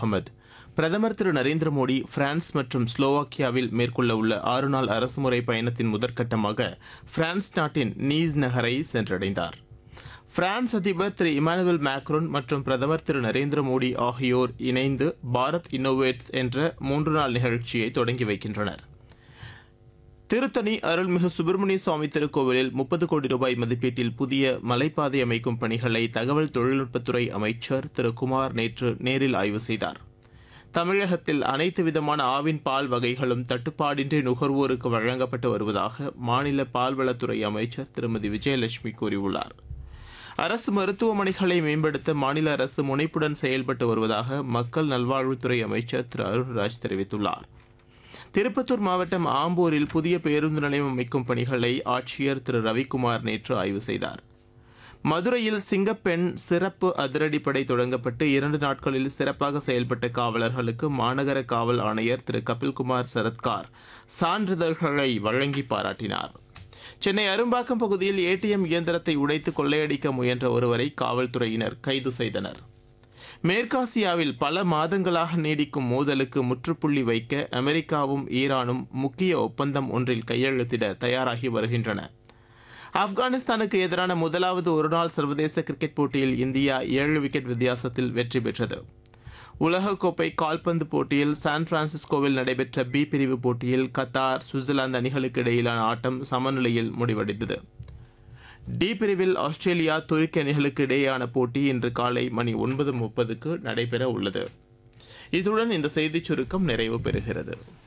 முகமது. பிரதமர் திரு நரேந்திர மோடி பிரான்ஸ் மற்றும் ஸ்லோவாக்கியாவில் மேற்கொள்ள உள்ள 6 நாள் அரசுமுறை பயணத்தின் முதற்கட்டமாக பிரான்ஸ் நாட்டின் நீஸ் நகரை சென்றடைந்தார். பிரான்ஸ் அதிபர் திரு இமானுவேல் மேக்ரோன் மற்றும் பிரதமர் திரு நரேந்திர மோடி ஆகியோர் இணைந்து பாரத் இன்னோவேட்ஸ் என்ற 3 நாள் நிகழ்ச்சியை தொடங்கி வைக்கின்றனர். திருத்தணி அருள்மிகு சுப்பிரமணிய சுவாமி திருக்கோவிலில் 30 கோடி ரூபாய் மதிப்பீட்டில் புதிய மலைப்பாதை அமைக்கும் பணிகளை தகவல் தொழில்நுட்பத்துறை அமைச்சர் திரு குமார் நேற்று நேரில் ஆய்வு செய்தார். தமிழகத்தில் அனைத்து விதமான ஆவின் பால் வகைகளும் தட்டுப்பாடின்றி நுகர்வோருக்கு வழங்கப்பட்டு வருவதாக மாநில பால்வளத்துறை அமைச்சர் திருமதி விஜயலட்சுமி கூறியுள்ளார். அரசு மருத்துவமனைகளை மேம்படுத்த மாநில அரசு முனைப்புடன் செயல்பட்டு வருவதாக மக்கள் நல்வாழ்வுத்துறை அமைச்சர் திரு அருண்ராஜ் தெரிவித்துள்ளார். திருப்பத்தூர் மாவட்டம் ஆம்பூரில் புதிய பேருந்து நிலையம் அமைக்கும் பணிகளை ஆட்சியர் திரு ரவிக்குமார் நேற்று ஆய்வு செய்தார். மதுரையில் சிங்கப்பெண் சிறப்பு அதிரடிப்படை தொடங்கப்பட்டு 2 நாட்களில் சிறப்பாக செயல்பட்ட காவலர்களுக்கு மாநகர காவல் ஆணையர் திரு கபில்குமார் சரத்கார் சான்றிதழ்களை வழங்கி பாராட்டினார். சென்னை அரும்பாக்கம் பகுதியில் ஏடிஎம் இயந்திரத்தை உடைத்து கொள்ளையடிக்க முயன்ற ஒருவரை காவல்துறையினர் கைது செய்தனர். மேற்காசியாவில் பல மாதங்களாக நீடிக்கும் மோதலுக்கு முற்றுப்புள்ளி வைக்க அமெரிக்காவும் ஈரானும் முக்கிய ஒப்பந்தம் ஒன்றில் கையெழுத்திட தயாராகி வருகின்றன. ஆப்கானிஸ்தானுக்கு எதிரான முதலாவது ஒருநாள் சர்வதேச கிரிக்கெட் போட்டியில் இந்தியா 7 விக்கெட் வித்தியாசத்தில் வெற்றி பெற்றது. உலகக்கோப்பை கால்பந்து போட்டியில் சான் பிரான்சிஸ்கோவில் நடைபெற்ற பி பிரிவு போட்டியில் கத்தார், சுவிட்சர்லாந்து அணிகளுக்கு இடையிலான ஆட்டம் சமநிலையில் முடிவடைந்தது. டி பிரிவில் ஆஸ்திரேலியா, துருக்கி அணிகளுக்கு இடையேயான போட்டி இன்று காலை மணி 9:30க்கு நடைபெற உள்ளது. இத்துடன் இந்த செய்திச் சுருக்கம் நிறைவு பெறுகிறது.